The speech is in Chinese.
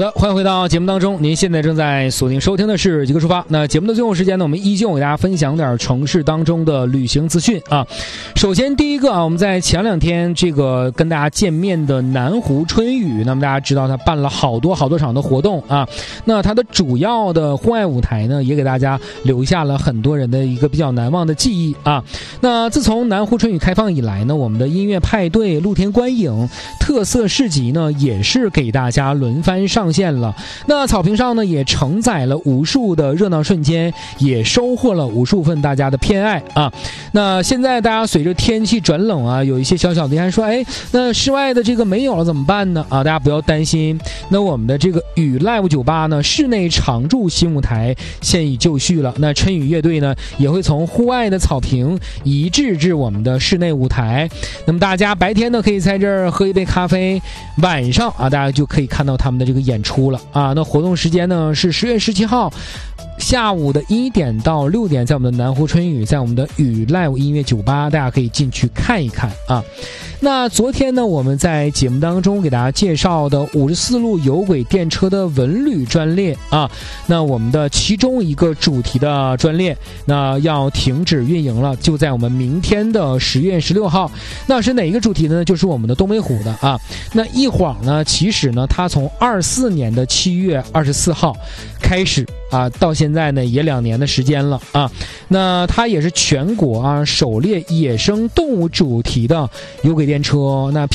的，欢迎回到节目当中。您现在正在锁定收听的是极客出发。那节目的最后时间呢，我们依旧给大家分享点城市当中的旅行资讯啊。首先第一个啊，我们在前2天这个跟大家见面的南湖春雨，那么大家知道它办了好多场的活动啊。那它的主要的户外舞台呢，也给大家留下了很多人的一个比较难忘的记忆啊。那自从南湖春雨开放以来呢，我们的音乐派对、露天观影、特色市集呢，也是给大家轮番上线了。那草坪上呢，也承载了无数的热闹瞬间，也收获了无数份大家的偏爱啊。那现在大家随着天气转冷啊，有一些小的人说，那室外的这个没有了怎么办呢？啊，大家不要担心。那我们的这个雨 Live 酒吧呢，室内常驻新舞台现已就绪了。那春雨乐队呢，也会从户外的草坪移至我们的室内舞台。那么大家白天呢，可以在这儿喝一杯咖啡，晚上啊，大家就可以看到他们的这个演出了啊。那活动时间呢是10月17号下午的1点到6点，在我们的南湖春雨，在我们的雨 Live 音乐酒吧，大家可以进去看一看啊。那昨天呢，我们在节目当中给大家介绍的54路有轨电车的文旅专列啊，那我们的其中一个主题的专列那要停止运营了，就在我们明天的10月16号。那是哪一个主题呢？就是我们的东北虎的啊。那一晃呢，其实呢，它从24年的7月24号开始啊，到现在呢也2年的时间了啊。那它也是全国啊首列野生动物主题的有轨电车。那